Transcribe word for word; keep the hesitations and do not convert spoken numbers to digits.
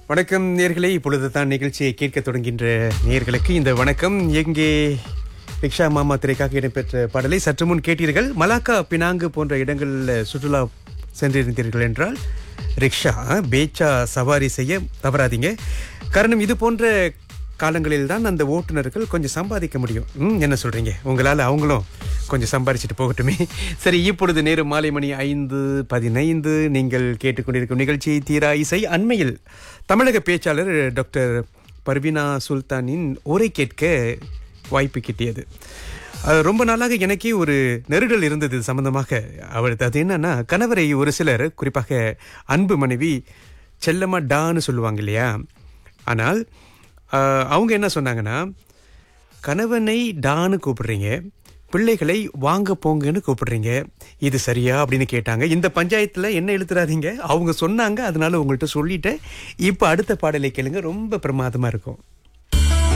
வணக்கம் நேர்களே, இப்பொழுதுதான் நிகழ்ச்சியை கேட்க தொடங்கின்ற நேர்களுக்கு இந்த வணக்கம். எங்கே ரிக்ஷா மாமா திரைக்காக இடம்பெற்ற பாடலை சற்று முன் கேட்டீர்கள். மலாக்கா, பினாங்கு போன்ற இடங்களில் சுற்றுலா சென்றிருந்தீர்கள் என்றால் ரிக்ஷா பேச்சா சவாரி செய்ய தவறாதீங்க. காரணம், இது போன்ற காலங்களில் தான் அந்த ஓட்டுநர்கள் கொஞ்சம் சம்பாதிக்க முடியும். ம் என்ன சொல்றீங்க? உங்களால் அவங்களும் கொஞ்சம் சம்பாதிச்சுட்டு போகட்டுமே. சரி, இப்பொழுது நேரம் மாலை மணி ஐந்து பதினைந்து. நீங்கள் கேட்டுக்கொண்டிருக்கும் நிகழ்ச்சி தீரா இசை. அண்மையில் தமிழக பேச்சாளர் டாக்டர் பர்வீனா சுல்தானின் உரை கேட்க வாய்ப்பு கிட்டியது. அது ரொம்ப நாளாக எனக்கே ஒரு நெருடல் இருந்தது இது சம்பந்தமாக. அவர் அது என்னன்னா, கணவரை ஒரு சிலர், குறிப்பாக அன்பு மனைவி செல்லம்மா டான்னு சொல்லுவாங்க இல்லையா? ஆனால் அவங்க என்ன சொன்னாங்கன்னா, கணவனை டான்னு கூப்பிடுறீங்க, பிள்ளைகளை வாங்க போங்கன்னு கூப்பிடுறீங்க, இது சரியா அப்படின்னு கேட்டாங்க. இந்த பஞ்சாயத்தில் என்ன இழுத்துறாதீங்க, அவங்க சொன்னாங்க, அதனால உங்கள்கிட்ட சொல்லிட்டேன். இப்போ அடுத்த பாடலை கேளுங்க, ரொம்ப பிரமாதமாக இருக்கும்.